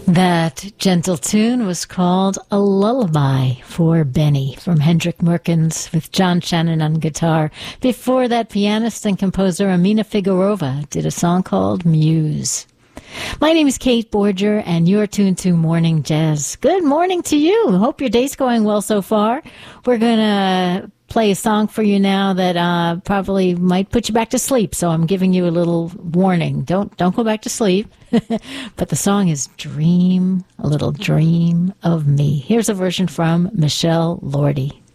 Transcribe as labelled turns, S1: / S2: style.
S1: That gentle tune was called A Lullaby for Benny from Hendrik Merkens with John Shannon on guitar. Before that, pianist and composer Amina Figurova did a song called Muse. My name is Kate Borger, and you're tuned to Morning Jazz. Good morning to you. Hope your day's going well so far. We're going to play a song for you now that probably might put you back to sleep, so I'm giving you a little warning. Don't go back to sleep. But the song is Dream, a Little Dream of Me. Here's a version from Michelle Lordi.